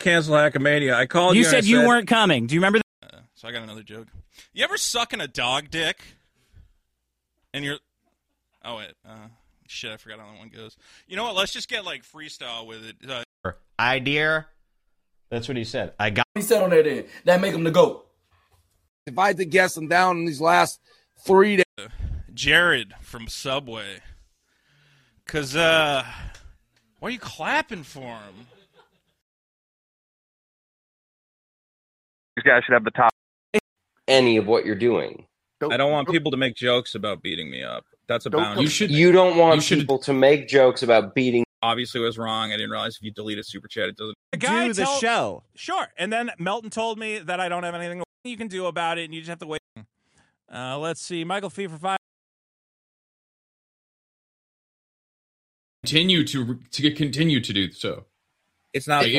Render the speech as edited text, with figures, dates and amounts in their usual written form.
cancel Hackamania. I called you. You said you weren't coming. Do you remember that? So I got another joke. You ever sucking a dog dick? And you're... Oh, wait. Shit, I forgot how that one goes. You know what? Let's just get, like, freestyle with it. Dear. That's what he said. He said on that end. That make him the GOAT. If I had to guess him down in these last 3 days. Jared from Subway. Because, why are you clapping for him? These guys should have the top. Any of what you're doing. I don't want people to make jokes about beating me up. That's a boundary. You don't want people to make jokes about beating. Obviously, was wrong. I didn't realize if you delete a super chat, it doesn't. Do the show. Sure. And then Melton told me that I don't have anything you can do about it, and you just have to wait. Let's see. Michael Fee for 5. Continue to do so. It's not.